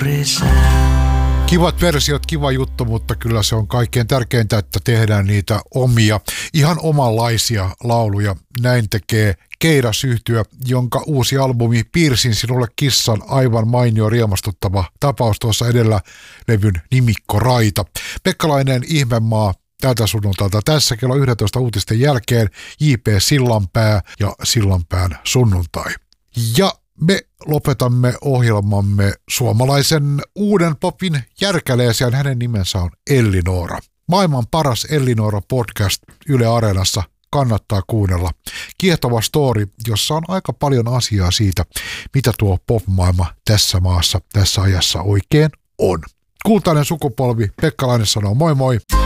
Kivat versiot, kiva juttu, mutta kyllä se on kaikkein tärkeintä, että tehdään niitä omia, ihan omanlaisia lauluja. Näin tekee Keidas-yhtye, jonka uusi albumi Piirsin sinulle kissan, aivan mainio riemastuttava tapaus tuossa edellä levyn nimikko Raita. Pekkalainen Ihmemaa tältä sunnuntailta tässä kello 11 uutisten jälkeen J.P. Sillanpää ja Sillanpään sunnuntai. Ja me lopetamme ohjelmamme suomalaisen uuden popin järkäleeseen. Hänen nimensä on Ellinora. Maailman paras Ellinora podcast Yle Areenassa. Kannattaa kuunnella. Kiehtova story, jossa on aika paljon asiaa siitä, mitä tuo pop-maailma tässä maassa, tässä ajassa oikein on. Kultainen sukupolvi, Pekkalainen sanoo moi moi.